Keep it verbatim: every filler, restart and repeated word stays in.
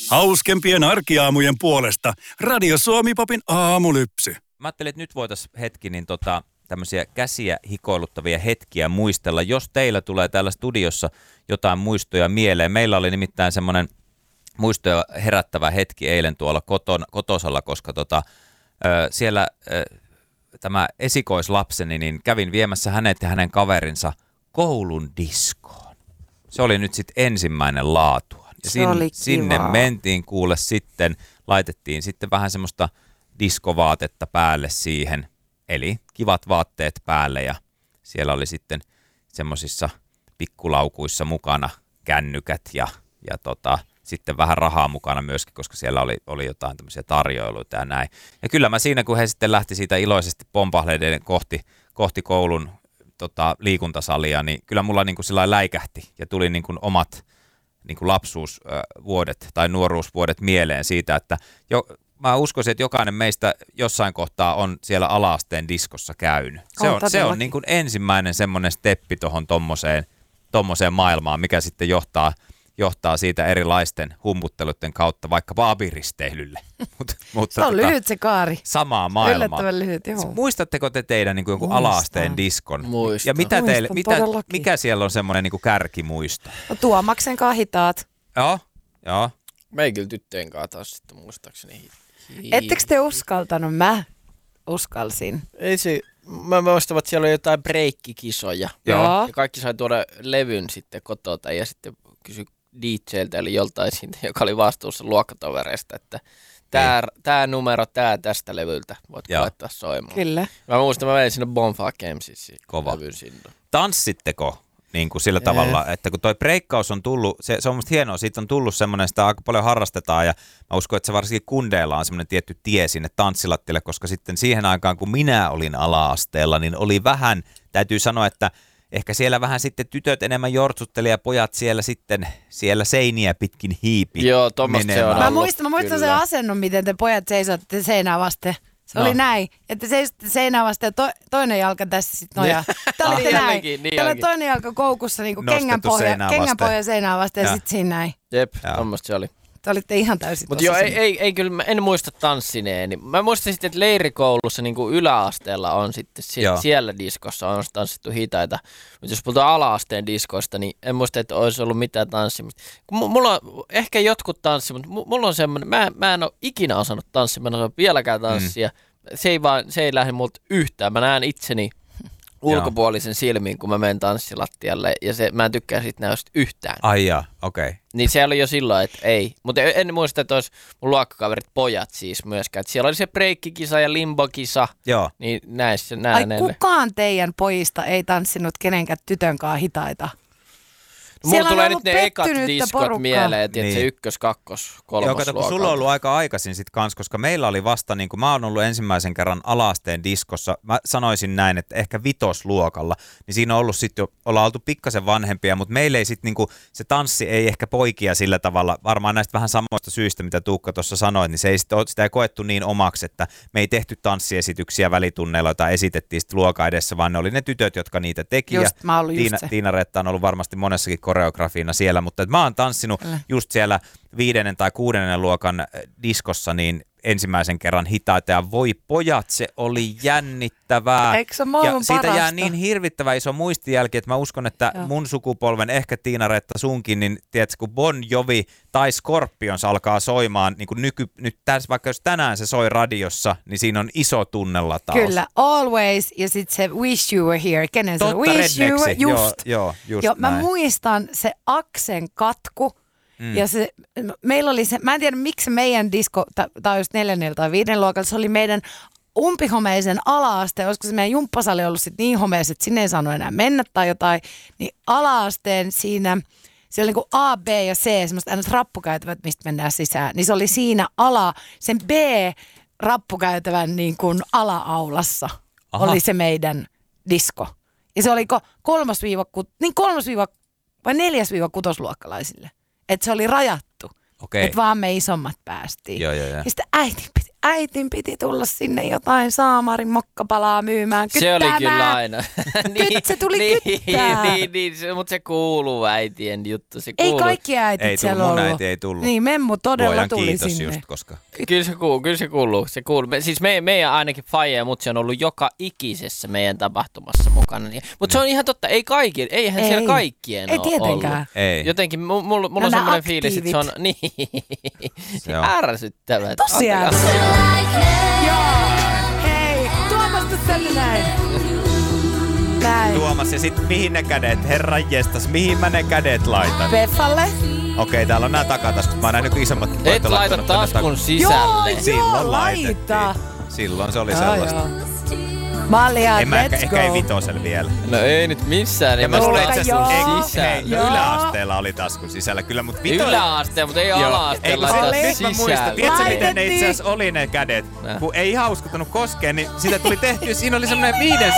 Hauskempien arkiaamujen puolesta Radio Suomi Popin aamulypsy. Mä ajattelin, että nyt voitaisiin hetki niin tota, tämmöisiä käsiä hikoiluttavia hetkiä muistella. Jos teillä tulee täällä studiossa jotain muistoja mieleen. Meillä oli nimittäin semmoinen muistoja herättävä hetki eilen tuolla koton, kotosalla, koska tota, ö, siellä ö, tämä esikoislapseni, niin kävin viemässä hänet ja hänen kaverinsa koulun diskoon. Se oli nyt sitten ensimmäinen laatu. Ja sin, sinne mentiin kuule sitten, laitettiin sitten vähän semmoista diskovaatetta päälle siihen, eli kivat vaatteet päälle ja siellä oli sitten semmoisissa pikkulaukuissa mukana kännykät ja, ja tota, sitten vähän rahaa mukana myöskin, koska siellä oli, oli jotain tämmöisiä tarjoiluita ja näin. Ja kyllä mä siinä, kun he sitten lähti siitä iloisesti pompahleiden kohti, kohti koulun tota, liikuntasalia, niin kyllä mulla niin kuin sillä läikähti ja tuli niin kuin omat niin kuin lapsuusvuodet tai nuoruusvuodet mieleen siitä, että jo, mä uskoisin, että jokainen meistä jossain kohtaa on siellä ala-asteen diskossa käynyt. Se on, on, se on niin kuin ensimmäinen semmoinen steppi tuohon tommoseen, tommoseen maailmaan, mikä sitten johtaa, johtaa siitä erilaisten humputteluiden kautta vaikkapa abiristeilylle. Mut, mutta se on tota, lyhyt se kaari. Samaa maailmaa. Yllättävän lyhyt, joo. Muistatteko te teidän niin kuin jonkun ala-asteen diskon? Muistan. Ja mitä Muistan, teille, mitä, mikä siellä on semmoinen niin kuin kärkimuisto? No Tuomaksen kahitaat. Joo, joo. Mä ei kyllä tyttöjen kanssa taas sitten muistaakseni. Ettekö te uskaltanut? Mä uskalsin. Ei se, mä muistan, että siellä oli jotain breikkikisoja. Joo. Ja kaikki sai tuoda levyn sitten kotota ja sitten kysyi D J:ltä, eli joltain siitä, joka oli vastuussa luokkatovereista, että tää, tää numero, tää tästä levyltä, voitko Joo. laittaa soimaan. Kyllä. Mä muistan, mä vein sinne Bonfire Gamesiin Kova. levyn sinne. Tanssitteko niin kuin sillä tavalla, että kun toi breikkaus on tullut, se, se on musta hienoa, siitä on tullut semmoinen, sitä aika paljon harrastetaan ja mä uskon, että se varsinkin kundeilla on semmoinen tietty tie sinne tanssilattialle, koska sitten siihen aikaan, kun minä olin ala-asteella, niin oli vähän, täytyy sanoa, että ehkä siellä vähän sitten tytöt enemmän jortsutteli ja pojat siellä sitten siellä seiniä pitkin hiipi. Joo, tommoista se on. Mä muistan, mä muistan sen asennon, miten te pojat seisoitte seinää vasten. Se no. oli näin, että seisotte seinää vasten ja to, toinen jalka tässä sitten nojaa. Te olitte näin. Jällekin, niin Teillä oli toinen jalka koukussa niin kuin kengänpohja seinää vasten ja, ja sitten siinä näin. Jep, tommoista se oli. Te olitte ihan täysin. Mutta joo, ei, ei, ei kyllä, mä en muista tanssineeni. Mä muistan sitten, että leirikoulussa niin kuin yläasteella on sitten sie- siellä diskossa on tanssittu hitaita. Mutta jos puhutaan ala-asteen diskoista, niin en muista, että olisi ollut mitään tanssimista. Mulla on ehkä jotkut tanssi, mutta mulla on semmoinen, mä, mä en ole ikinä osannut tanssia, mä en osaa vieläkään tanssia. Mm. Se ei vaan, se ei lähde multa yhtään. Mä näen itseni ulkopuolisen silmiin, kun mä menen tanssilattialle, ja se, mä en tykkää siitä näystä yhtään. Ai jaa, okei. Okay. Niin se oli jo silloin, että ei. Mutta en muista, että olisi mun luokkakaverit pojat siis myöskään. Että siellä oli se breikkikisa ja limbokisa. Joo. Niin näissä, nää Ai ne. kukaan teidän pojista ei tanssinut kenenkään tytön kanssa hitaita? No, mulla tulee nyt ne ekat diskot porukkaa. mieleen, että niin. se ykkös, kakkos, kolmas Joo, kato, kun sulla on ollut aika aikaisin sit kans, koska meillä oli vasta, niin kuin mä oon ollut ensimmäisen kerran ala-asteen diskossa, mä sanoisin näin, että ehkä vitosluokalla, niin siinä on ollut sitten jo, ollaan oltu pikkasen vanhempia, mutta meillä ei sitten niinku, se tanssi ei ehkä poikia sillä tavalla, varmaan näistä vähän samoista syistä, mitä Tuukka tuossa sanoi, niin se ei sit, sitä ei koettu niin omaksi, että me ei tehty tanssiesityksiä välitunneilla, joita esitettiin sitten luokan edessä, vaan ne oli ne tytöt, jotka niitä teki. Just, ja mä oon Tiina, Tiina Retta on ollut varmasti monessakin koreografiina siellä, mutta mä oon tanssinut Kyllä. just siellä viidennen tai kuudennen luokan diskossa niin ensimmäisen kerran hitaita ja voi pojat, se oli jännittävää. Eikö se maailman ja siitä parasta? jää niin hirvittävä iso muistijälki, että mä uskon, että Joo. mun sukupolven, ehkä Tiina Retta sunkin, niin tiedätkö, kun Bon Jovi tai Scorpions alkaa soimaan, niin kuin nyky, nyt tässä, vaikka jos tänään se soi radiossa, niin siinä on iso tunnelataus. Kyllä, Always ja sitten se Wish You Were Here. Kenen se on? Wish You Were, just. Joo, joo, just joo, mä näin. muistan se Aksen katku. Mm. Ja se, meillä oli se, mä en tiedä miksi meidän disko, tai just neljännellä tai viiden luokalla, se oli meidän umpihomeisen ala-asteen, olisiko se meidän jumppasali ollut sit niin homeessa, että sinne ei saanut enää mennä tai jotain, niin ala-asteen siinä, se oli niin kuin A, B ja C, semmoista aina rappukäytävät, mistä mennään sisään, niin se oli siinä ala, sen B-rappukäytävän niin kuin ala-aulassa. Aha. Oli se meidän disko. Ja se oli kolmas viiva, niin kolmas viiva, vai neljäs viiva kutosluokkalaisille. Että se oli rajattu. Okei. Että vaan me isommat päästiin. Joo, joo, joo. Ja sitten äiti piti äitin piti tulla sinne jotain saamarin mokkapalaa myymään. Se oli kyllä aina. niin, se tuli niin, kyttää. Niin, niin, se, mutta se kuuluu äitien juttu. Se ei kuuluu. kaikki äitit ei siellä tullut, ollut. mun äiti ei tullut. Niin, memmu todella Luojan tuli kiitos sinne. just, koska... Kyllä se kuuluu, kyllä se kuuluu. Se kuuluu. Me, siis me, meidän ainakin faija ja mutsi on ollut joka ikisessä meidän tapahtumassa mukana. Niin. Mutta se on ihan totta, ei kaikki, eihän ei. siellä kaikkien ei ole tietenkään. ollut. Ei. Jotenkin mulla mul, mul No on nää semmoinen fiilis, että se on niin Se on. ärsyttävää. Tosi ärsyttävää. Joo. Hei, Tuomas tänne näin. Näin. Tuomas, ja sit mihin ne kädet? Herran jestas, mihin mä ne kädet laitan? Veffalle. Okei, täällä on nää takataskut. Mä oon nähnyt isommat. Et Voitte laita laittanut tänne taskun tak- sisälle. Joo, Silloin joo, laitettiin. laita. Silloin se oli Joo, sellaista. joo. Malja, En mä ehkä, let's ehkä ei go. vitosella vielä. No ei nyt missään. Ja mä nimessä luulen itse Joo. asiassa, Joo. ei, hei, Joo. yläasteella oli taskun sisällä kyllä, mutta vito... Yläasteen, mutta ei ala-asteella Ei, kun sitä se- nyt mä muistan, sisällä. tiedätkö miten ne Laitettiin. itse asiassa oli ne kädet? Nää. Kun ei ihan uskottanut koskea, niin sitä tuli tehtyä, siinä oli semmoinen viiden